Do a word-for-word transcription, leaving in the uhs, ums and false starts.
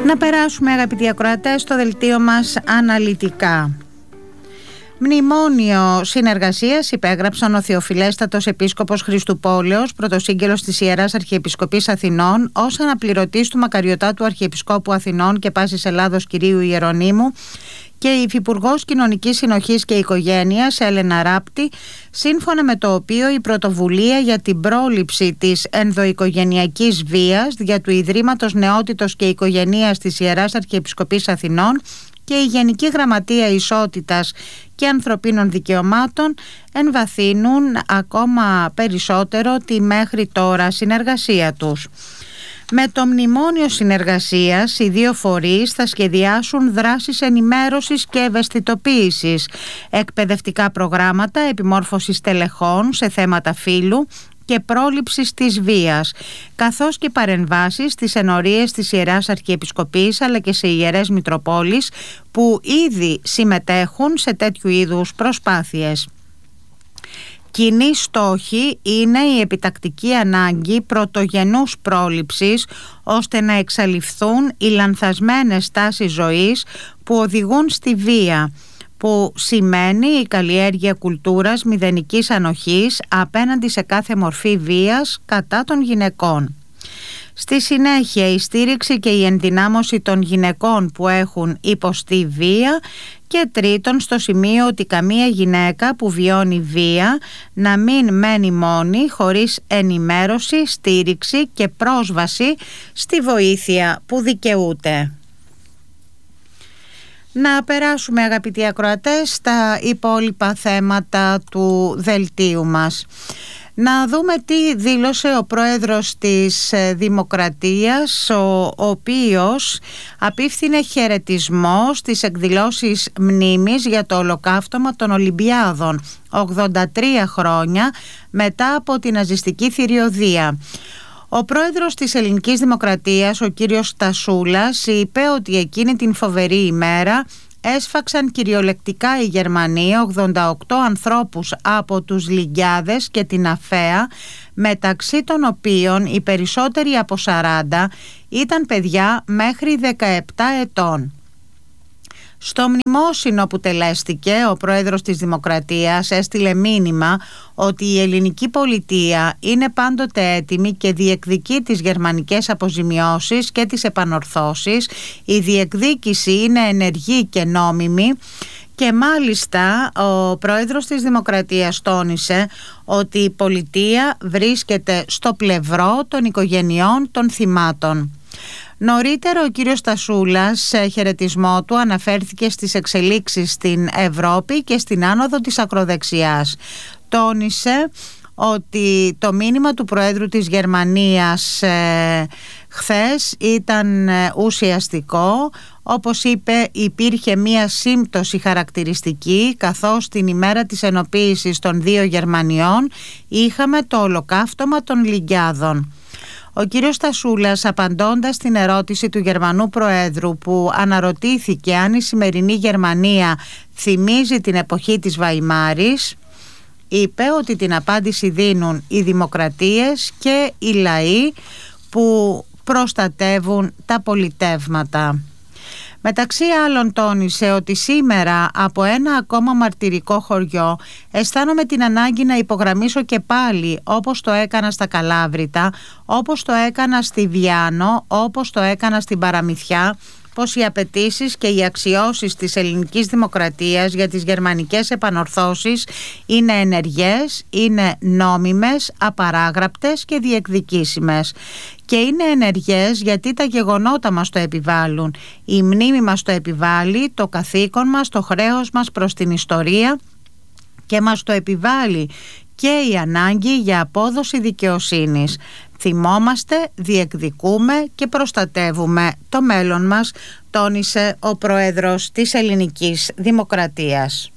Να περάσουμε, αγαπητοί ακροατές, στο δελτίο μας αναλυτικά. Μνημόνιο συνεργασίας υπέγραψαν ο Θεοφιλέστατος Επίσκοπος Χριστουπόλεως, πρωτοσύγγελος της Ιεράς Αρχιεπισκοπής Αθηνών, ως αναπληρωτής του Μακαριωτάτου Αρχιεπισκόπου Αθηνών και Πάσης Ελλάδος κυρίου Ιερονύμου, και η Υφυπουργός Κοινωνικής Συνοχής και Οικογένειας Έλενα Ράπτη, σύμφωνα με το οποίο η πρωτοβουλία για την πρόληψη της ενδοοικογενειακής βίας δια του Ιδρύματος Νεότητος και Οικογενείας της Ιεράς Αρχιεπισκοπής Αθηνών και η Γενική Γραμματεία Ισότητας και Ανθρωπίνων Δικαιωμάτων εμβαθύνουν ακόμα περισσότερο τη μέχρι τώρα συνεργασία τους. Με το Μνημόνιο Συνεργασίας, οι δύο φορείς θα σχεδιάσουν δράσεις ενημέρωσης και ευαισθητοποίησης, εκπαιδευτικά προγράμματα επιμόρφωσης τελεχών σε θέματα φύλου και πρόληψης της βίας, καθώς και παρεμβάσεις στις ενορίες της Ιεράς Αρχιεπισκοπής αλλά και σε ιερές Μητροπόλεις που ήδη συμμετέχουν σε τέτοιου είδους προσπάθειες. Κοινή στόχη είναι η επιτακτική ανάγκη πρωτογενούς πρόληψης, ώστε να εξαλειφθούν οι λανθασμένες τάσεις ζωής που οδηγούν στη βία, που σημαίνει η καλλιέργεια κουλτούρας μηδενικής ανοχής απέναντι σε κάθε μορφή βίας κατά των γυναικών. Στη συνέχεια, η στήριξη και η ενδυνάμωση των γυναικών που έχουν υποστεί βία, και τρίτον, στο σημείο ότι καμία γυναίκα που βιώνει βία να μην μένει μόνη, χωρίς ενημέρωση, στήριξη και πρόσβαση στη βοήθεια που δικαιούται. Να περάσουμε, αγαπητοί ακροατές, στα υπόλοιπα θέματα του δελτίου μας. Να δούμε τι δήλωσε ο πρόεδρος της Δημοκρατίας, ο οποίος απίφθινε χαιρετισμό στις εκδηλώσεις μνήμης για το ολοκαύτωμα των Ολυμπιάδων ογδόντα τρία χρόνια μετά από την ναζιστική θηριωδία. Ο πρόεδρος της Ελληνικής Δημοκρατίας, ο κύριος Στασούλας, είπε ότι εκείνη την φοβερή ημέρα έσφαξαν κυριολεκτικά οι Γερμανοί ογδόντα οκτώ ανθρώπους από τους Λιγκιάδες και την Αφαία, μεταξύ των οποίων οι περισσότεροι από σαράντα ήταν παιδιά μέχρι δεκαεπτά ετών. Στο μνημόσυνο που τελέστηκε, ο πρόεδρος της Δημοκρατίας έστειλε μήνυμα ότι η ελληνική πολιτεία είναι πάντοτε έτοιμη και διεκδικεί τις γερμανικές αποζημιώσεις και τις επανορθώσεις. Η διεκδίκηση είναι ενεργή και νόμιμη. Και μάλιστα ο πρόεδρος της Δημοκρατίας τόνισε ότι η πολιτεία βρίσκεται στο πλευρό των οικογενειών των θυμάτων. Νωρίτερα ο κύριος Στασούλας σε χαιρετισμό του αναφέρθηκε στις εξελίξεις στην Ευρώπη και στην άνοδο της ακροδεξιάς. Τόνισε ότι το μήνυμα του Προέδρου της Γερμανίας ε, χθες ήταν ε, ουσιαστικό. Όπως είπε, υπήρχε μία σύμπτωση χαρακτηριστική, καθώς την ημέρα της ενοποίησης των δύο Γερμανιών είχαμε το ολοκαύτωμα των Λιγκιάδων. Ο κύριος Στασούλας, απαντώντας στην ερώτηση του Γερμανού Προέδρου που αναρωτήθηκε αν η σημερινή Γερμανία θυμίζει την εποχή της Βαϊμάρης, είπε ότι την απάντηση δίνουν οι δημοκρατίες και οι λαοί που προστατεύουν τα πολιτεύματα. Μεταξύ άλλων τόνισε ότι σήμερα από ένα ακόμα μαρτυρικό χωριό αισθάνομαι την ανάγκη να υπογραμμίσω και πάλι, όπως το έκανα στα Καλάβρητα, όπως το έκανα στη Βιάνο, όπως το έκανα στην Παραμυθιά, πως οι απαιτήσεις και οι αξιώσεις της ελληνικής δημοκρατίας για τις γερμανικές επανορθώσεις είναι ενεργές, είναι νόμιμες, απαράγραπτες και διεκδικήσιμες. Και είναι ενεργές γιατί τα γεγονότα μας το επιβάλλουν. Η μνήμη μας το επιβάλλει, το καθήκον μας, το χρέος μας προς την ιστορία, και μας το επιβάλλει και η ανάγκη για απόδοση δικαιοσύνης. Θυμόμαστε, διεκδικούμε και προστατεύουμε το μέλλον μας, τόνισε ο πρόεδρος της Ελληνικής Δημοκρατίας.